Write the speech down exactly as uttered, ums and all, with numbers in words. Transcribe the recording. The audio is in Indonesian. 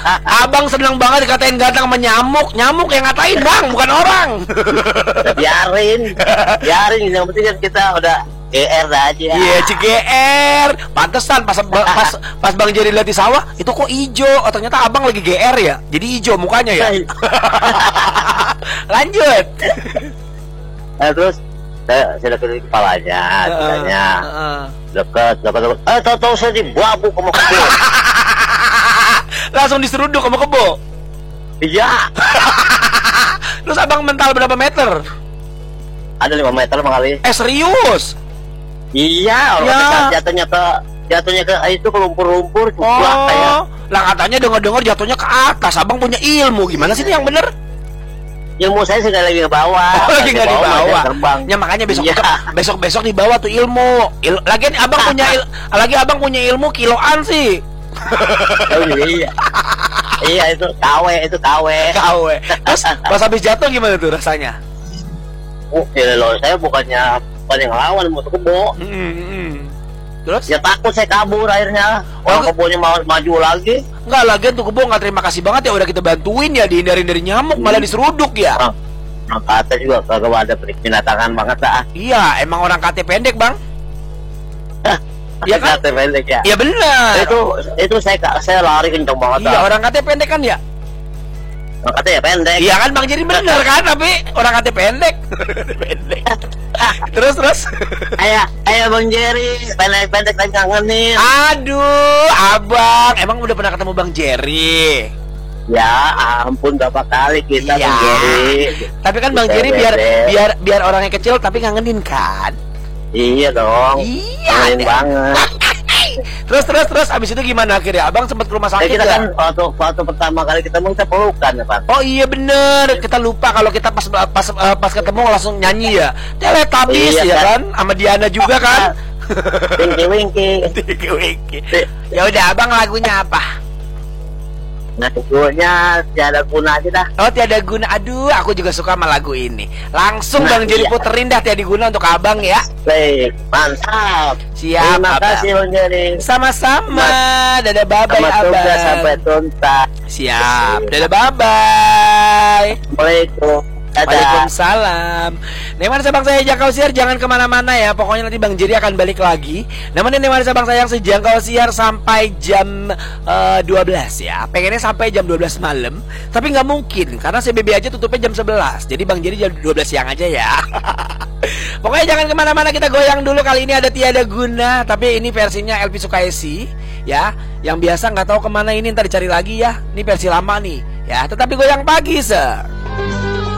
Abang seneng banget dikatain ganteng sama nyamuk. Nyamuk yang ngatain bang, bukan orang. Biarin, biarin. Yang penting kan kita udah G R aja. Iya, C G R. Pantesan pas pas pas Bang Jerry lihat di sawah, itu kok ijo? Oh, ternyata abang lagi G R ya. Jadi ijo mukanya ya. Lanjut. Nah, terus saya saya deketin kepalanya, katanya. Uh, uh, uh. Dekat, dekat, dekat. Eh, tahu-tahu saya dibabu sama kebo. Langsung diseruduk sama kebo. Iya. Terus abang mental berapa meter? Ada lima meter kali. Eh serius? Iya, orang ya. jatuhnya ke jatuhnya ke itu ke lumpur-lumpur juga oh, kayak. Lah katanya dengar-dengar jatuhnya ke atas. Abang punya ilmu, gimana sih ini yang bener? Ilmu saya sudah lagi ke bawah. Oh, lagi nggak di bawah. Ya makanya besok iya. besok besok di bawah tuh ilmu. Il, lagian abang punya il, lagi abang punya ilmu kiloan sih. Oh, iya. Iya itu kawe, itu kawe. Kawe. Terus pas habis jatuh gimana tuh rasanya? Oh, ya loh, saya bukannya bukan yang lawan mau kebo. Mm -hmm. Terus? Ya takut saya kabur akhirnya. Orang oh, kebonya mau maju lagi. Enggak, lagian tuh kebo nggak terima kasih banget ya udah kita bantuin ya dihindarin dari nyamuk hmm. malah diseruduk ya. Orang, orang kata juga kagak ada binatang banget dah. Iya, emang orang kate pendek bang. Iya kan? Kate pendek ya. Iya benar. Itu itu saya saya lari kencang banget. Iya, orang kate pendek kan ya. Orang kate ya pendek. Iya kan bang, jadi benar kan, tapi orang kate pendek. Pendek. Terus terus. Ayah, ayah Bang Jerry, pendek-pendek lagi kangenin. Aduh, abang, emang udah pernah ketemu Bang Jerry? Ya ampun, berapa kali kita iya. Bang Jerry. Tapi kan Bang Jerry biar biar biar orangnya kecil tapi ngangenin kan? Iya dong. Iya. Ngangenin banget. Terus terus terus abis itu gimana akhirnya? Abang sempat ke rumah sakit ya, kita ya? kan waktu, waktu pertama kali ketemu kita pelukan ya Pak. Oh iya bener, kita lupa kalau kita pas pas pas ketemu langsung nyanyi ya. Teletubbies iya, ya kan? Sama Diana juga kan? Winky winky. Winky winky. Ya udah, abang lagunya apa? Nah, lagunya tiada guna aja dah. Oh, tiada guna. Aduh, aku juga suka sama lagu ini. Langsung nah, Bang Jerry iya. puterin dah tiada guna untuk abang ya. Baik, mantap. Siap. Terima kasih Bang Jerry. Sama-sama. Dadah bye-bye abang. Sampai tuntas. Siap. Dadah bye-bye. Assalamualaikum. Dadah. Waalaikumsalam. Neman sabang saya jangkau siar, jangan kemana-mana ya. Pokoknya nanti Bang Jerry akan balik lagi. Namanya Neman sabang sayang sejangkau siar sampai jam uh, dua belas ya. Pengennya sampai jam dua belas malam, tapi nggak mungkin karena C B B aja tutupnya jam sebelas. Jadi Bang Jerry jam dua belas siang aja ya. Pokoknya jangan kemana-mana, kita goyang dulu. Kali ini ada tiada guna, tapi ini versinya Elvi Sukaesi ya. Yang biasa nggak tahu kemana ini, ntar dicari lagi ya. Ini versi lama nih ya. Tetapi goyang pagi sir.